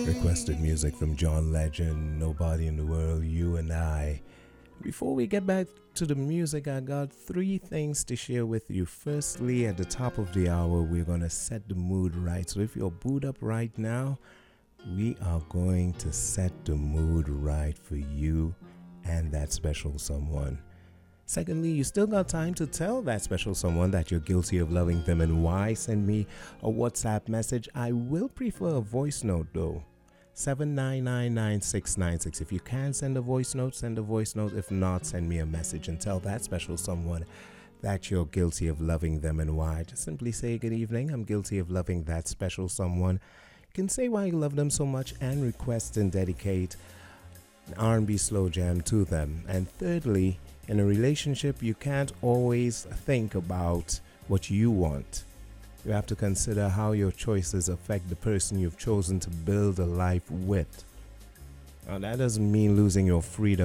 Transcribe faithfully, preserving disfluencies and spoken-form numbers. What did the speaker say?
Requested music from John Legend, Nobody in the World, You and I. Before we get back to the music, I got three things to share with you. Firstly, at the top of the hour, we're going to set the mood right. So if you're booed up right now, we are going to set the mood right for you and that special someone. Secondly, you still got time to tell that special someone that you're guilty of loving them and why. Send me a WhatsApp message. I will prefer a voice note though. seven nine nine nine six nine six. If you can send a voice note, send a voice note. If not, send me a message and tell that special someone that you're guilty of loving them and why. Just simply say, good evening, I'm guilty of loving that special someone. You can say why you love them so much and request and dedicate an R and B slow jam to them. And thirdly, in a relationship, you can't always think about what you want. You have to consider how your choices affect the person you've chosen to build a life with. Now, that doesn't mean losing your freedom